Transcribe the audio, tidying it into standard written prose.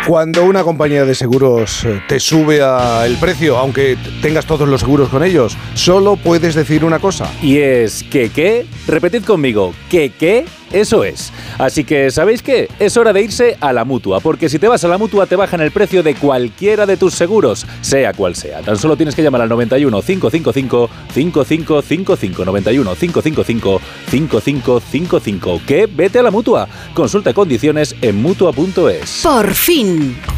Cuando una compañía de seguros te sube el precio, aunque tengas todos los seguros con ellos, solo puedes decir una cosa. Y es que ¿qué? Repetid conmigo, ¿que qué? Eso es. Así que, ¿sabéis qué? Es hora de irse a la Mutua, porque si te vas a la Mutua te bajan el precio de cualquiera de tus seguros, sea cual sea. Tan solo tienes que llamar al 91 555 5555, 91 555 5555. ¿Qué? Vete a la Mutua. Consulta condiciones en Mutua.es. Por fin.